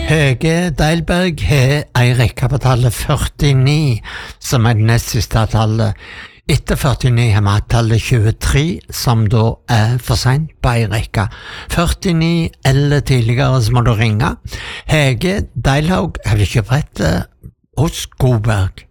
Hege Deilberg har ei rekke på tallet 49, som er det nest siste tallet. Etter 49 har vi hatt tallet 23, som da er for sent på ei rekke. 49 eller tidligere så må du ringe. Hege Deilhaug har ikke brett hos Godberg.